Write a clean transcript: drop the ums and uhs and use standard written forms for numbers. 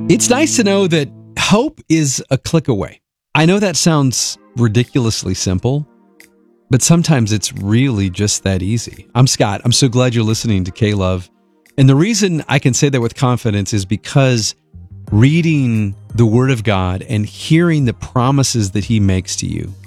It's nice to know that hope is a click away. I know that sounds ridiculously simple, but sometimes it's really just that easy. I'm Scott. I'm so glad you're listening to K-Love. And the reason I can say that with confidence is because reading the Word of God and hearing the promises that He makes to you